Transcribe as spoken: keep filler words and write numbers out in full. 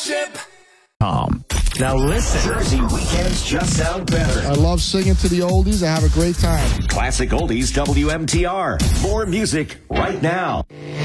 Starship. Um, now listen. Jersey weekends just sound better. I love singing to the oldies. I have a great time. Classic Oldies W M T R. More music right now.